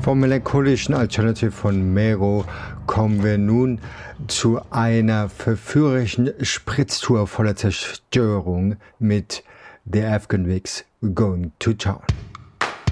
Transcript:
Vom melancholischen Alternative von Mero kommen wir nun zu einer verführerischen Spritztour voller Zerstörung mit The Afghan Wigs Going to Town.